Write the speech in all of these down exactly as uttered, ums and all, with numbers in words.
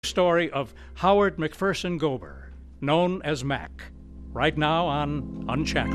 Story of Howard McPherson Gober, known as Mac, right now on Unshackled.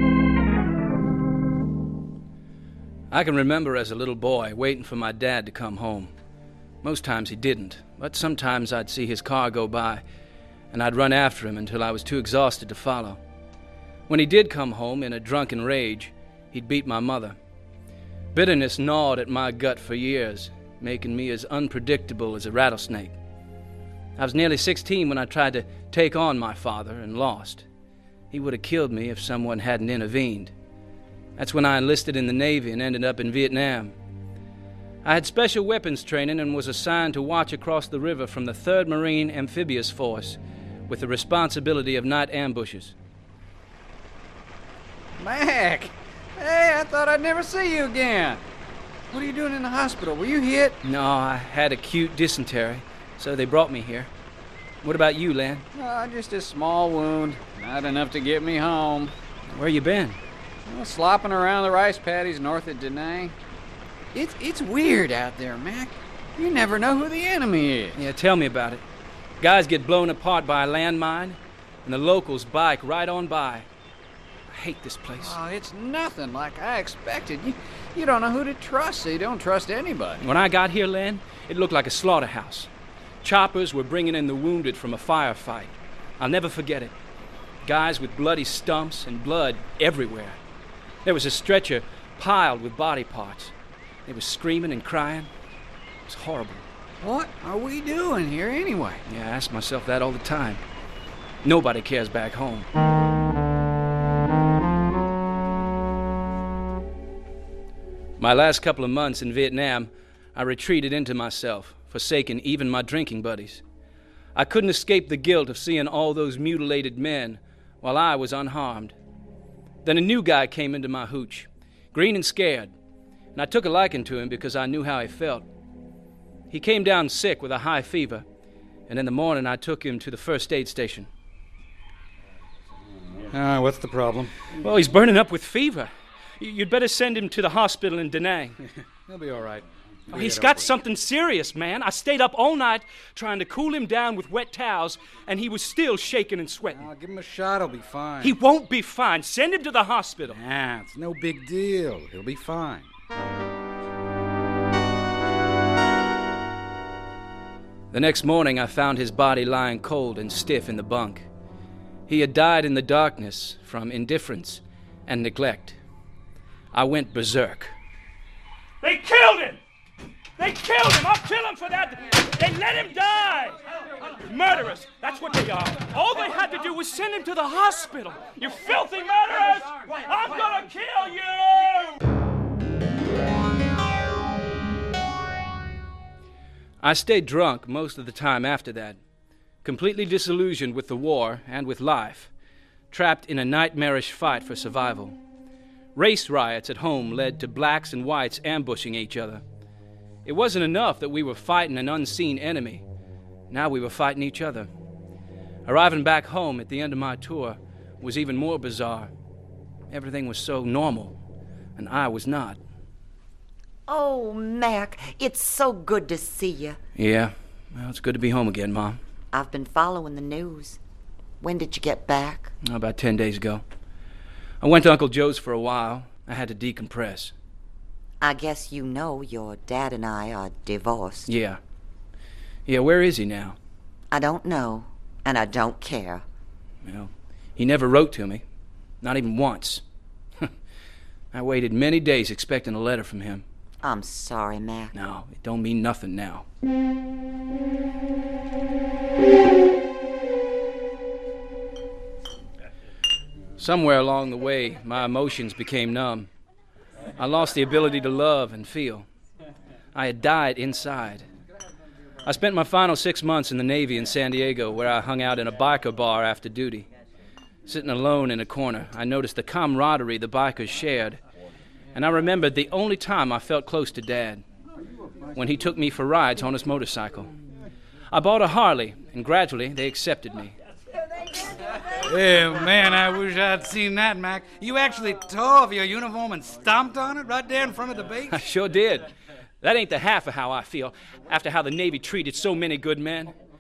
I can remember as a little boy waiting for my dad to come home. Most times he didn't, but sometimes I'd see his car go by, and I'd run after him until I was too exhausted to follow. When he did come home in a drunken rage, he'd beat my mother. Bitterness gnawed at my gut for years, making me as unpredictable as a rattlesnake. I was nearly sixteen when I tried to take on my father and lost. He would have killed me if someone hadn't intervened. That's when I enlisted in the Navy and ended up in Vietnam. I had special weapons training and was assigned to watch across the river from the third Marine Amphibious Force with the responsibility of night ambushes. Mac! Hey, I thought I'd never see you again. What are you doing in the hospital? Were you hit? No, I had acute dysentery, so they brought me here. What about you, Len? Oh, just a small wound. Not enough to get me home. Where you been? Well, slopping around the rice paddies north of Da Nang. It's, it's weird out there, Mac. You never know who the enemy is. Yeah, tell me about it. Guys get blown apart by a landmine, and the locals bike right on by. I hate this place. Oh, it's nothing like I expected. You, you don't know who to trust, so you don't trust anybody. When I got here, Len, it looked like a slaughterhouse. Choppers were bringing in the wounded from a firefight. I'll never forget it. Guys with bloody stumps and blood everywhere. There was a stretcher piled with body parts. They were screaming and crying. It was horrible. What are we doing here anyway? Yeah, I ask myself that all the time. Nobody cares back home. My last couple of months in Vietnam, I retreated into myself, forsaking even my drinking buddies. I couldn't escape the guilt of seeing all those mutilated men while I was unharmed. Then a new guy came into my hooch, green and scared, and I took a liking to him because I knew how he felt. He came down sick with a high fever, and in the morning I took him to the first aid station. Ah, uh, what's the problem? Well, he's burning up with fever. You'd better send him to the hospital in Da Nang. He'll be all right. Oh, he's got something serious, man. I stayed up all night trying to cool him down with wet towels, and he was still shaking and sweating. Oh, give him a shot. He'll be fine. He won't be fine. Send him to the hospital. Ah, it's no big deal. He'll be fine. The next morning, I found his body lying cold and stiff in the bunk. He had died in the darkness from indifference and neglect. I went berserk. They killed him! They killed him! I'll kill him for that! They let him die! Murderers! That's what they are. All they had to do was send him to the hospital. You filthy murderers! I'm gonna kill you! I stayed drunk most of the time after that, completely disillusioned with the war and with life, trapped in a nightmarish fight for survival. Race riots at home led to blacks and whites ambushing each other. It wasn't enough that we were fighting an unseen enemy. Now we were fighting each other. Arriving back home at the end of my tour was even more bizarre. Everything was so normal, and I was not. Oh, Mac, it's so good to see you. Yeah, well, it's good to be home again, Mom. I've been following the news. When did you get back? About ten days ago. I went to Uncle Joe's for a while. I had to decompress. I guess you know your dad and I are divorced. Yeah. Yeah, where is he now? I don't know, and I don't care. Well, he never wrote to me. Not even once. I waited many days expecting a letter from him. I'm sorry, Mac. No, it don't mean nothing now. Somewhere along the way, my emotions became numb. I lost the ability to love and feel. I had died inside. I spent my final six months in the Navy in San Diego, where I hung out in a biker bar after duty. Sitting alone in a corner, I noticed the camaraderie the bikers shared, and I remembered the only time I felt close to Dad, when he took me for rides on his motorcycle. I bought a Harley, and gradually they accepted me. Hey, man, I wish I'd seen that, Mac. You actually tore off your uniform and stomped on it right there in front of the base? I sure did. That ain't the half of how I feel after how the Navy treated so many good men.